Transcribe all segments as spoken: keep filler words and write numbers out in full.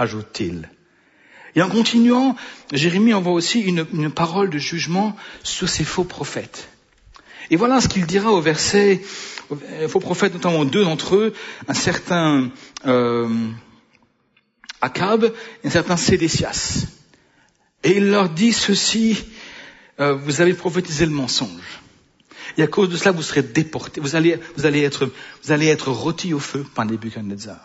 ajoute-t-il. Et en continuant, Jérémie envoie aussi une, une parole de jugement sur ces faux prophètes. Et voilà ce qu'il dira au verset, aux faux prophètes, notamment deux d'entre eux, un certain euh, Akab et un certain Sédécias. Et il leur dit ceci, euh, vous avez prophétisé le mensonge. Et à cause de cela, vous serez déportés, vous allez, vous allez être, vous allez être rôtis au feu par Nebuchadnezzar.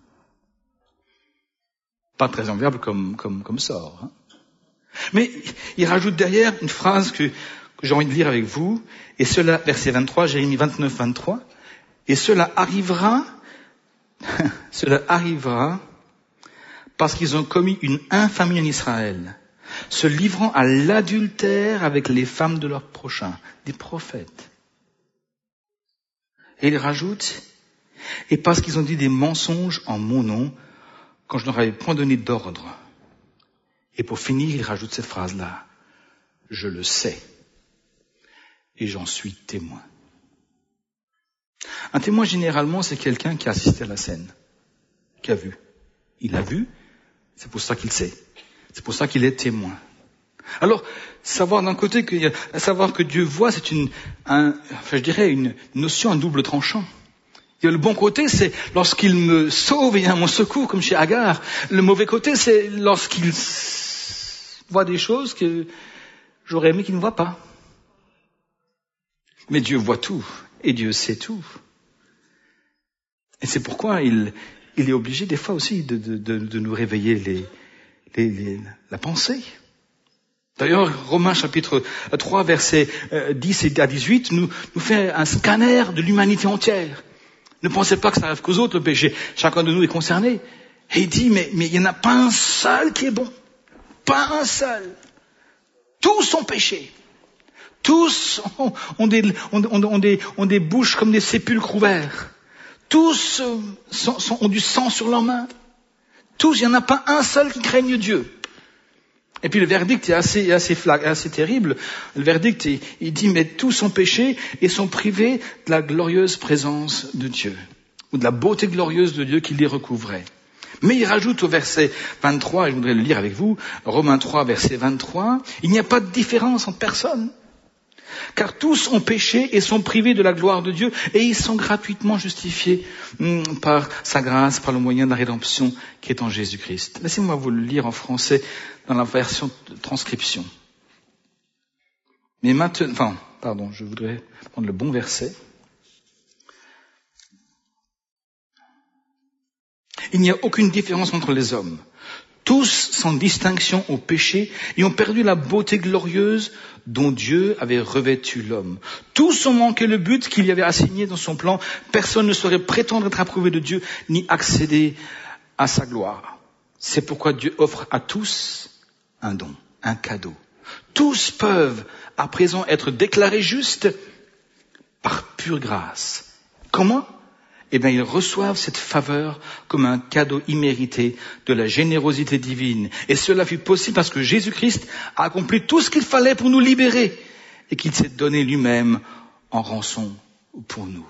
Pas très enviable comme, comme, comme sort. Hein. Mais il rajoute derrière une phrase que, que j'ai envie de lire avec vous. Et cela, verset vingt-trois, Jérémie vingt-neuf, vingt-trois. Et cela arrivera, cela arrivera parce qu'ils ont commis une infamie en Israël, se livrant à l'adultère avec les femmes de leurs prochains, des prophètes. Et il rajoute, et parce qu'ils ont dit des mensonges en mon nom, quand je ne leur avais point donné d'ordre. Et pour finir, il rajoute cette phrase-là. Je le sais. Et j'en suis témoin. Un témoin, généralement, c'est quelqu'un qui a assisté à la scène. Qui a vu. Il a vu. C'est pour ça qu'il sait. C'est pour ça qu'il est témoin. Alors, savoir d'un côté que, savoir que Dieu voit, c'est une, un, enfin, je dirais, une notion à double tranchant. Et le bon côté, c'est lorsqu'il me sauve et vient à mon secours, comme chez Agar. Le mauvais côté, c'est lorsqu'il voit des choses que j'aurais aimé qu'il ne voit pas. Mais Dieu voit tout, et Dieu sait tout. Et c'est pourquoi il, il est obligé des fois aussi de, de, de, de nous réveiller les, les, les, la pensée. D'ailleurs, Romains chapitre trois, versets dix à dix-huit, nous, nous fait un scanner de l'humanité entière. Ne pensez pas que ça arrive qu'aux autres, le péché. Chacun de nous est concerné. Et il dit, mais, mais il n'y en a pas un seul qui est bon. Pas un seul. Tous ont péché. Tous ont, ont, des, ont, ont, des, ont des bouches comme des sépulcres ouverts. Tous sont, sont, ont du sang sur leurs mains. Tous, il n'y en a pas un seul qui craigne Dieu. Et puis le verdict est assez, assez, flag, assez terrible. Le verdict, il, il dit, mais tous ont péché et sont privés de la glorieuse présence de Dieu. Ou de la beauté glorieuse de Dieu qui les recouvrait. Mais il rajoute au verset vingt-trois, et je voudrais le lire avec vous, Romains trois, verset vingt-trois, il n'y a pas de différence entre personne. Car tous ont péché et sont privés de la gloire de Dieu et ils sont gratuitement justifiés par sa grâce, par le moyen de la rédemption qui est en Jésus-Christ. Laissez-moi vous le lire en français dans la version de transcription. Mais maintenant, enfin, pardon, je voudrais prendre le bon verset. Il n'y a aucune différence entre les hommes. Tous, sans distinction, ont péché et ont perdu la beauté glorieuse dont Dieu avait revêtu l'homme. Tous ont manqué le but qu'il y avait assigné dans son plan. Personne ne saurait prétendre être approuvé de Dieu ni accéder à sa gloire. C'est pourquoi Dieu offre à tous un don, un cadeau. Tous peuvent à présent être déclarés justes par pure grâce. Comment ? Eh bien, ils reçoivent cette faveur comme un cadeau immérité de la générosité divine. Et cela fut possible parce que Jésus-Christ a accompli tout ce qu'il fallait pour nous libérer et qu'il s'est donné lui-même en rançon pour nous.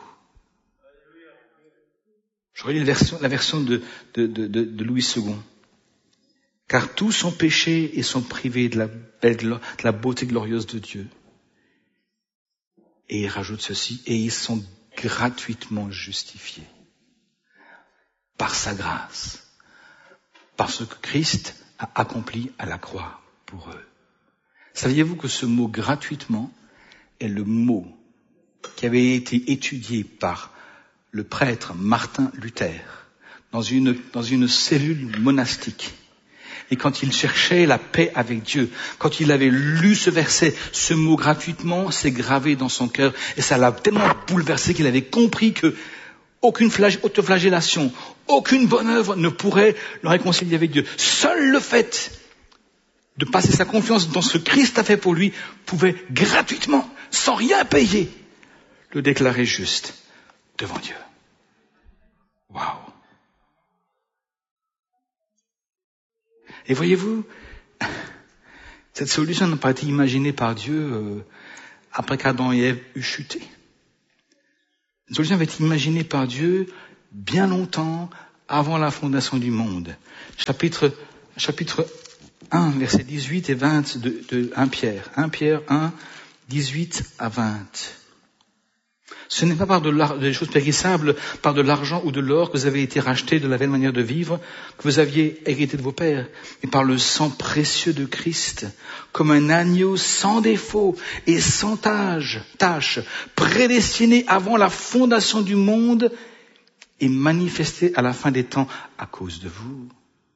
Je relis la version, la version de, de, de, de, de Louis second. Car tous ont péché et sont privés de la, belle, de la beauté glorieuse de Dieu. Et il rajoute ceci, et ils sont gratuitement justifiés par sa grâce, par ce que Christ a accompli à la croix pour eux. Saviez-vous que ce mot gratuitement est le mot qui avait été étudié par le prêtre Martin Luther dans une, dans une cellule monastique? Et quand il cherchait la paix avec Dieu, quand il avait lu ce verset, ce mot gratuitement s'est gravé dans son cœur et ça l'a tellement bouleversé qu'il avait compris que aucune autoflagellation, aucune bonne œuvre ne pourrait le réconcilier avec Dieu. Seul le fait de passer sa confiance dans ce que Christ a fait pour lui pouvait gratuitement, sans rien payer, le déclarer juste devant Dieu. Waouh! Et voyez-vous, cette solution n'a pas été imaginée par Dieu euh, après qu'Adam et Ève eurent chuté. Cette solution avait été imaginée par Dieu bien longtemps avant la fondation du monde. Chapitre, chapitre un, versets dix-huit et vingt de, de premier Pierre. premier Pierre un, dix-huit à vingt. Ce n'est pas par de des choses périssables, par de l'argent ou de l'or que vous avez été rachetés de la vaine manière de vivre que vous aviez hérité de vos pères, mais par le sang précieux de Christ, comme un agneau sans défaut et sans tache, tache, prédestiné avant la fondation du monde et manifesté à la fin des temps à cause de vous.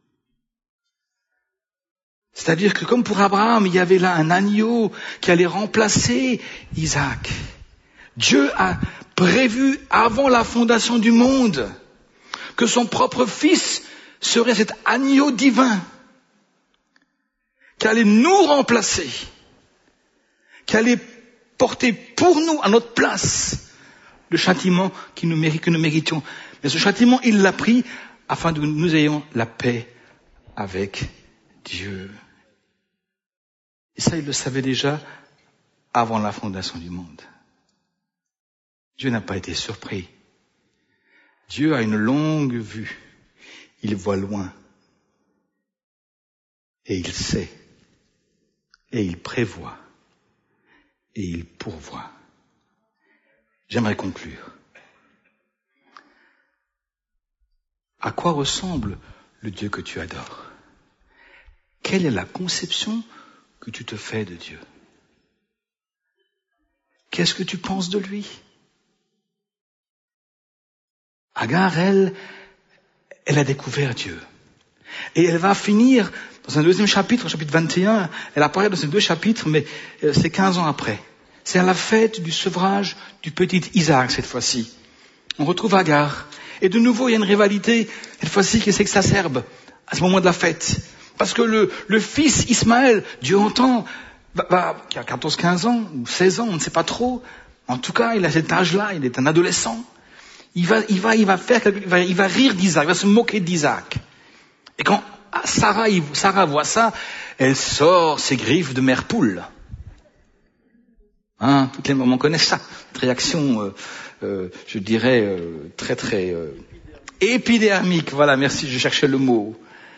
C'est-à-dire que comme pour Abraham, il y avait là un agneau qui allait remplacer Isaac. Dieu a prévu avant la fondation du monde que son propre fils serait cet agneau divin qui allait nous remplacer, qui allait porter pour nous, à notre place, le châtiment que nous, méri- que nous méritions. Mais ce châtiment, il l'a pris afin que nous ayons la paix avec Dieu. Et ça, il le savait déjà avant la fondation du monde. Dieu n'a pas été surpris. Dieu a une longue vue. Il voit loin. Et il sait. Et il prévoit. Et il pourvoit. J'aimerais conclure. À quoi ressemble le Dieu que tu adores? Quelle est la conception que tu te fais de Dieu? Qu'est-ce que tu penses de lui? Agar, elle, elle a découvert Dieu. Et elle va finir dans un deuxième chapitre, chapitre vingt et un, elle apparaît dans ces deux chapitres, mais c'est quinze ans après. C'est à la fête du sevrage du petit Isaac, cette fois-ci. On retrouve Agar. Et de nouveau, il y a une rivalité, cette fois-ci, qui s'exacerbe à ce moment de la fête. Parce que le, le fils Ismaël, Dieu entend, va, va, qui a quatorze, quinze ans, ou seize ans, on ne sait pas trop. En tout cas, il a cet âge-là, il est un adolescent. Il va, il va, il va faire, quelque, il, va, il va rire d'Isaac, il va se moquer d'Isaac. Et quand Sarah, Sarah voit ça, elle sort ses griffes de mère poule. Hein, toutes les mamans connaissent ça. Cette réaction, euh, euh, je dirais, euh, très très euh, épidermique. Voilà, merci, je cherchais le mot.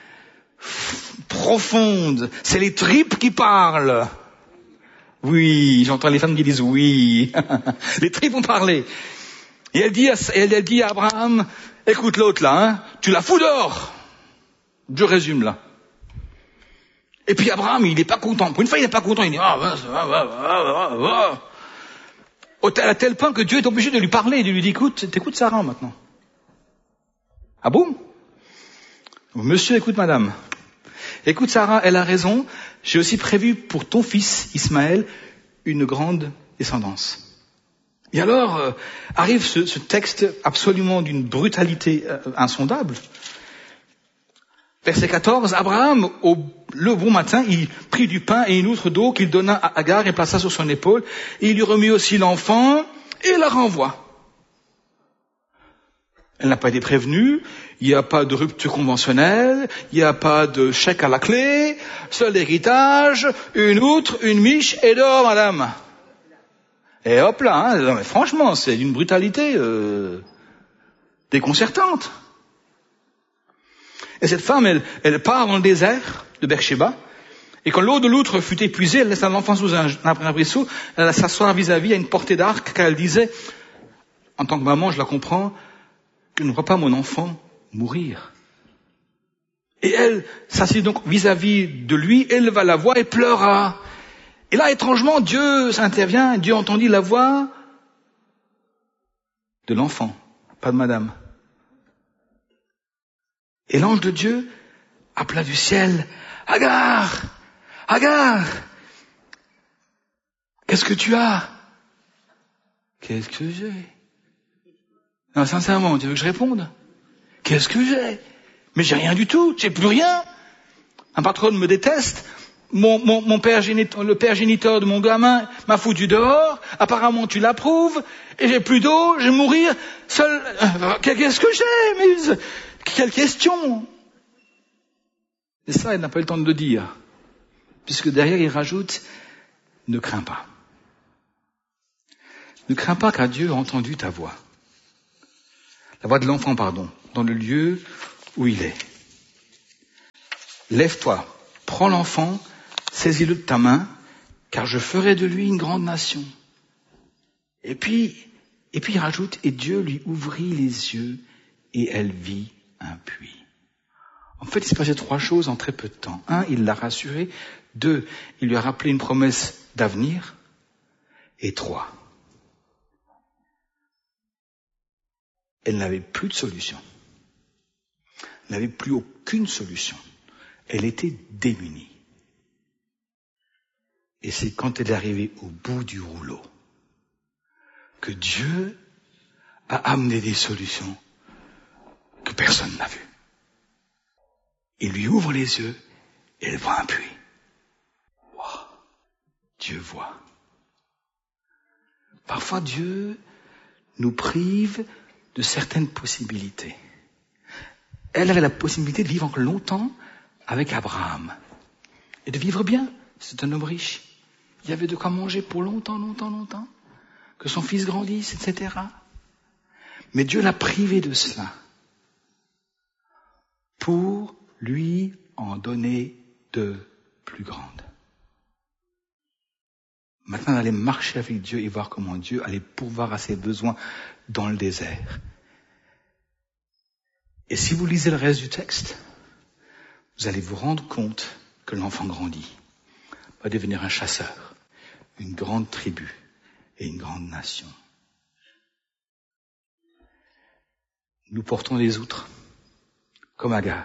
Profonde. C'est les tripes qui parlent. Oui, j'entends les femmes qui disent oui. Les tripes ont parlé. Et elle dit à, elle, elle dit à Abraham, écoute l'autre là, hein, tu la fous dehors. Je résume là. Et puis Abraham, il n'est pas content. Pour une fois, il n'est pas content. Il dit, ah, ah, ah, ah, ah, ah. À tel point que Dieu est obligé de lui parler et de lui dire, écoute, t'écoutes Sarah maintenant. Ah bon? Monsieur, écoute madame. Écoute Sarah, elle a raison. J'ai aussi prévu pour ton fils, Ismaël, une grande descendance. Et alors, euh, arrive ce, ce texte absolument d'une brutalité euh, insondable. Verset quatorze, Abraham, au, le bon matin, il prit du pain et une outre d'eau qu'il donna à Agar et plaça sur son épaule. Et il lui remit aussi l'enfant et la renvoie. Elle n'a pas été prévenue, il n'y a pas de rupture conventionnelle, il n'y a pas de chèque à la clé, seul héritage, une outre, une miche et dehors, madame. Et hop là, hein, non, mais franchement, c'est d'une brutalité euh, déconcertante. Et cette femme, elle, elle part dans le désert de Beersheba, et quand l'eau de l'outre fut épuisée, elle laissa l'enfant sous un, un arbrisseau, elle alla s'asseoir vis-à-vis à une portée d'arc, car elle disait, en tant que maman, je la comprends, je ne vois pas mon enfant mourir. Et elle s'assit donc vis-à-vis de lui, éleva la voix et pleura. Et là, étrangement, Dieu s'intervient, Dieu entendit la voix de l'enfant, pas de madame. Et l'ange de Dieu appela du ciel, Agar, Agar, qu'est-ce que tu as? Qu'est-ce que j'ai? Non, sincèrement, tu veux que je réponde? Qu'est-ce que j'ai? Mais j'ai rien du tout, j'ai plus rien. Un patron me déteste. Mon, mon, mon père géniteur, le père géniteur de mon gamin m'a foutu dehors. Apparemment, tu l'approuves. Et j'ai plus d'eau, je vais mourir seul. Qu'est-ce que j'ai? Mais quelle question? Et ça, elle n'a pas eu le temps de le dire. Puisque derrière, il rajoute, ne crains pas. Ne crains pas car Dieu a entendu ta voix. La voix de l'enfant, pardon. dans le lieu où il est. Lève-toi, prends l'enfant, saisis-le de ta main, car je ferai de lui une grande nation. Et puis, et puis il rajoute, et Dieu lui ouvrit les yeux et elle vit un puits. En fait, il s'est passé trois choses en très peu de temps. Un, il l'a rassuré. Deux, il lui a rappelé une promesse d'avenir. Et trois, elle n'avait plus de solution. Elle n'avait plus aucune solution. Elle était démunie. Et c'est quand elle est arrivée au bout du rouleau que Dieu a amené des solutions que personne n'a vues. Il lui ouvre les yeux et elle voit un puits. Wow. Dieu voit. Parfois Dieu nous prive de certaines possibilités. Elle avait la possibilité de vivre encore longtemps avec Abraham et de vivre bien. C'est un homme riche. Il y avait de quoi manger pour longtemps, longtemps, longtemps. Que son fils grandisse, et cetera. Mais Dieu l'a privé de cela pour lui en donner de plus grandes. Maintenant, elle allait marcher avec Dieu et voir comment Dieu allait pourvoir à ses besoins dans le désert. Et si vous lisez le reste du texte, vous allez vous rendre compte que l'enfant grandit, va devenir un chasseur, une grande tribu et une grande nation. Nous portons les outres, comme Agar.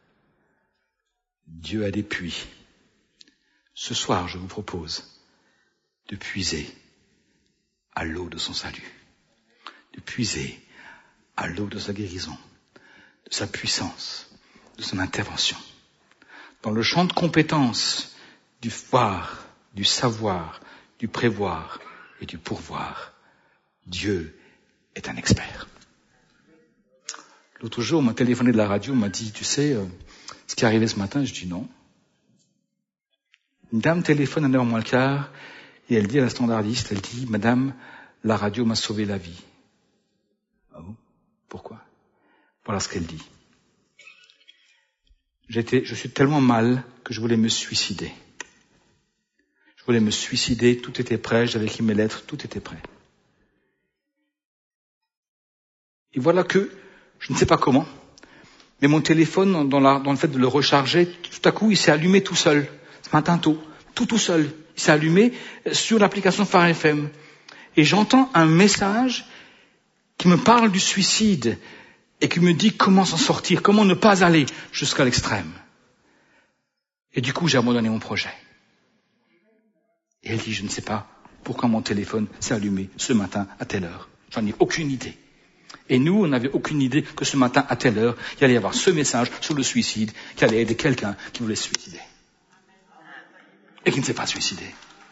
Dieu a des puits. Ce soir, je vous propose de puiser à l'eau de son salut, de puiser à l'eau de sa guérison, de sa puissance, de son intervention. Dans le champ de compétences du voir, du savoir, du prévoir et du pourvoir, Dieu est un expert. L'autre jour, on m'a téléphoné de la radio, on m'a dit, tu sais, euh, ce qui est arrivé ce matin, je dis non. Une dame téléphone à neuf heures moins le quart, et elle dit à la standardiste, elle dit, madame, la radio m'a sauvé la vie. Ah bon? Pourquoi? Voilà ce qu'elle dit. J'étais, je suis tellement mal que je voulais me suicider. Je voulais me suicider, tout était prêt, j'avais écrit mes lettres, tout était prêt. Et voilà que, je ne sais pas comment, mais mon téléphone, dans, la, dans le fait de le recharger, tout à coup, il s'est allumé tout seul, ce matin tôt, tout tout seul. Il s'est allumé sur l'application Phare F M. Et j'entends un message qui me parle du suicide et qui me dit comment s'en sortir, comment ne pas aller jusqu'à l'extrême. Et du coup, j'ai abandonné mon projet. Et elle dit, je ne sais pas pourquoi mon téléphone s'est allumé ce matin à telle heure. J'en ai aucune idée. Et nous, on n'avait aucune idée que ce matin à telle heure, il allait y avoir ce message sur le suicide qui allait aider quelqu'un qui voulait se suicider. Et qui ne s'est pas suicidé.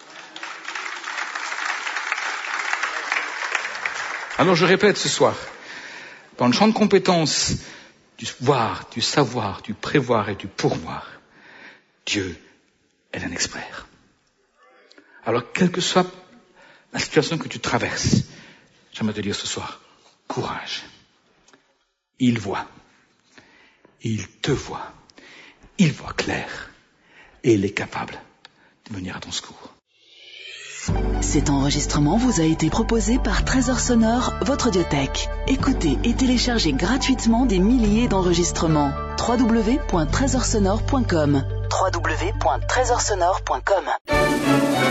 Alors je répète ce soir, dans le champ de compétences du voir, du savoir, du prévoir et du pourvoir, Dieu est un expert. Alors quelle que soit la situation que tu traverses, j'aimerais te dire ce soir, courage. Il voit. Il te voit. Il voit clair. Et il est capable de venir à ton secours. Cet enregistrement vous a été proposé par Trésor Sonore, votre audiothèque. Écoutez et téléchargez gratuitement des milliers d'enregistrements. w w w point trésor sonore point com w w w point trésor sonore point com